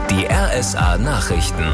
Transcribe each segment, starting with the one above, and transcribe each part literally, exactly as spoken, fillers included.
Die R S A-Nachrichten.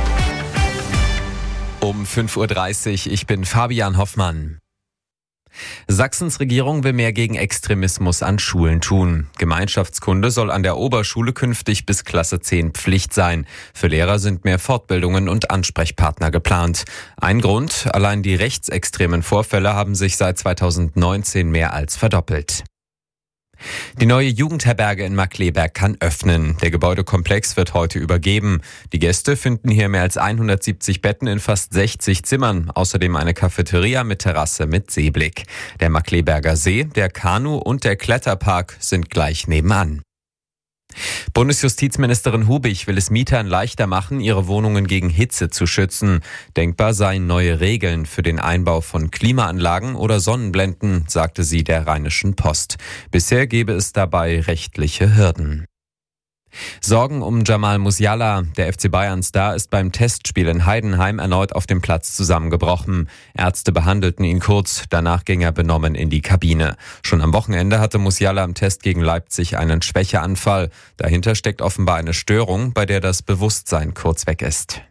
Um fünf Uhr dreißig, ich bin Fabian Hoffmann. Sachsens Regierung will mehr gegen Extremismus an Schulen tun. Gemeinschaftskunde soll an der Oberschule künftig bis Klasse zehn Pflicht sein. Für Lehrer sind mehr Fortbildungen und Ansprechpartner geplant. Ein Grund, allein die rechtsextremen Vorfälle haben sich seit zweitausendneunzehn mehr als verdoppelt. Die neue Jugendherberge in Markkleeberg kann öffnen. Der Gebäudekomplex wird heute übergeben. Die Gäste finden hier mehr als hundertsiebzig Betten in fast sechzig Zimmern. Außerdem eine Cafeteria mit Terrasse mit Seeblick. Der Markkleeberger See, der Kanu- und der Kletterpark sind gleich nebenan. Bundesjustizministerin Hubich will es Mietern leichter machen, ihre Wohnungen gegen Hitze zu schützen. Denkbar seien neue Regeln für den Einbau von Klimaanlagen oder Sonnenblenden, sagte sie der Rheinischen Post. Bisher gebe es dabei rechtliche Hürden. Sorgen um Jamal Musiala. Der F C Bayern-Star ist beim Testspiel in Heidenheim erneut auf dem Platz zusammengebrochen. Ärzte behandelten ihn kurz, danach ging er benommen in die Kabine. Schon am Wochenende hatte Musiala im Test gegen Leipzig einen Schwächeanfall. Dahinter steckt offenbar eine Störung, bei der das Bewusstsein kurz weg ist.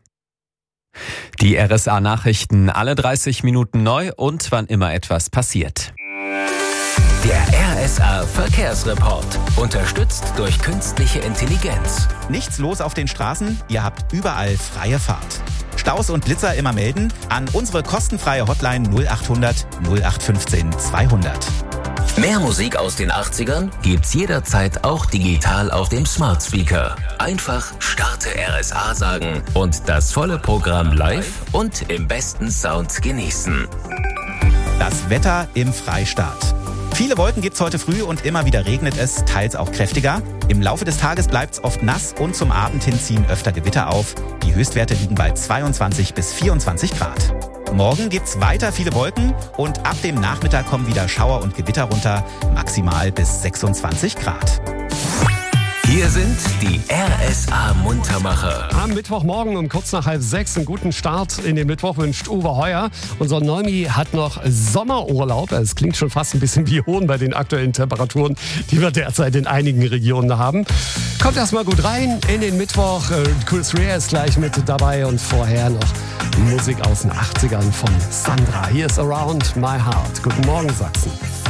Die R S A-Nachrichten alle dreißig Minuten neu und wann immer etwas passiert. Der R S A-Verkehrsreport. Unterstützt durch künstliche Intelligenz. Nichts los auf den Straßen, ihr habt überall freie Fahrt. Staus und Blitzer immer melden an unsere kostenfreie Hotline null achthundert null acht fünfzehn zweihundert. Mehr Musik aus den achtzigern gibt's jederzeit auch digital auf dem Smart Speaker. Einfach Starte R S A sagen und das volle Programm live und im besten Sound genießen. Das Wetter im Freistaat. Viele Wolken gibt's heute früh und immer wieder regnet es, teils auch kräftiger. Im Laufe des Tages bleibt's oft nass und zum Abend hin ziehen öfter Gewitter auf. Die Höchstwerte liegen bei zweiundzwanzig bis vierundzwanzig Grad. Morgen gibt's weiter viele Wolken und ab dem Nachmittag kommen wieder Schauer und Gewitter runter, maximal bis sechsundzwanzig Grad. Hier sind die R S A-Muntermacher. Am Mittwochmorgen um kurz nach halb sechs einen guten Start in den Mittwoch wünscht Uwe Heuer. Unser Neumi hat noch Sommerurlaub. Es klingt schon fast ein bisschen wie Hohn bei den aktuellen Temperaturen, die wir derzeit in einigen Regionen haben. Kommt erstmal gut rein in den Mittwoch. Chris Rea ist gleich mit dabei und vorher noch Musik aus den achtzigern von Sandra. Hier ist Around My Heart. Guten Morgen, Sachsen.